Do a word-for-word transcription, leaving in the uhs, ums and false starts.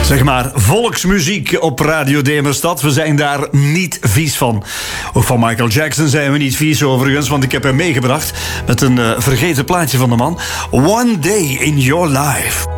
Zeg maar volksmuziek op Radio Demerstad. We zijn daar niet vies van. Ook van Michael Jackson zijn we niet vies overigens, want ik heb hem meegebracht met een uh, vergeten plaatje van de man. One Day in Your Life.